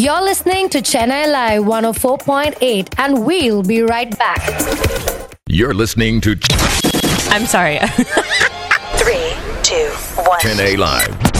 You're listening to Chennai Live 104.8 and we'll be right back. You're listening to I'm sorry. 3, 2, 1. Chennai Live